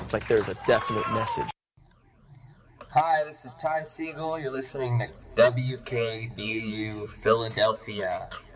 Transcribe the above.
It's like there's a definite message. Hi, this is Ty Siegel. You're listening to WKDU Philadelphia.